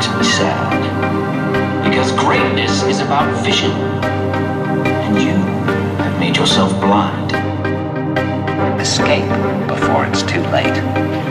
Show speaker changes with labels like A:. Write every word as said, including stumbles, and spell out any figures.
A: makes me sad. Because greatness is about vision. And you have made yourself blind.
B: Escape before it's too late.